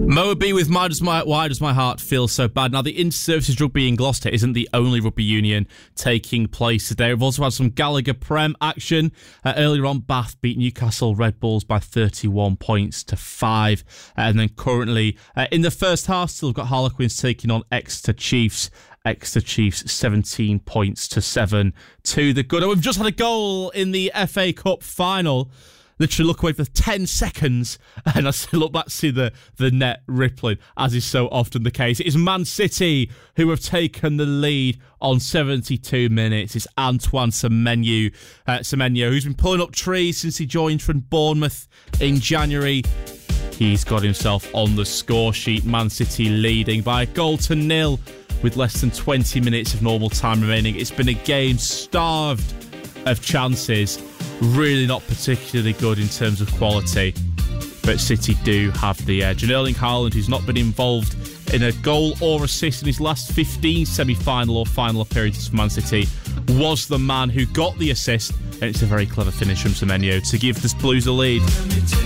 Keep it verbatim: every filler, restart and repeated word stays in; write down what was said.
Moby with my, does my, Why Does My Heart Feel So Bad? Now, the Inter-Services Rugby in Gloucester isn't the only rugby union taking place today. We've also had some Gallagher Prem action. Uh, earlier on, Bath beat Newcastle Red Bulls by thirty-one points to five. Uh, and then currently, uh, in the first half, still got Harlequins taking on Exeter Chiefs. Exeter Chiefs seventeen points to seven to the good. And we've just had a goal in the F A Cup final. Literally look away for ten seconds and I still look back to see the, the net rippling, as is so often the case. It is Man City who have taken the lead on seventy-two minutes. It's Antoine Semenyo, uh, Semenyo, who's been pulling up trees since he joined from Bournemouth in January. He's got himself on the score sheet. Man City leading by a goal to nil with less than twenty minutes of normal time remaining. It's been a game starved of chances. Really not particularly good in terms of quality, but City do have the edge. And Erling Haaland, who's not been involved in a goal or assist in his last fifteen semi-final or final appearances for Man City, was the man who got the assist, and it's a very clever finish from Semenyo to give the Blues the lead.